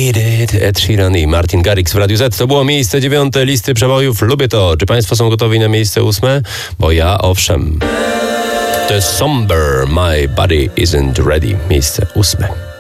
Need It, Ed Sheeran i Martin Garrix w Radiu Z. To było miejsce 9 listy przebojów. Lubię to. Czy państwo są gotowi na miejsce 8? Bo ja owszem. To jest Somber, My Body Isn't Ready. Miejsce 8.